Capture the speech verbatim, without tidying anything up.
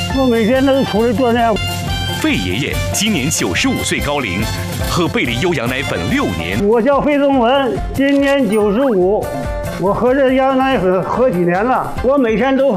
我每天都出来锻炼。 费爷爷今年九十五岁高龄，喝贝利优羊奶粉六年。 我叫费宗文，今年九十五，我喝这羊奶粉喝几年了，我每天都